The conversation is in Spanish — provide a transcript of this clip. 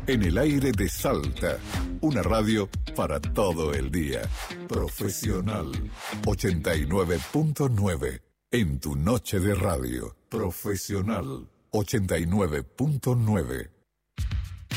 En el aire de Salta, una radio para todo el día. Profesional 89.9. En tu noche de radio. Profesional 89.9.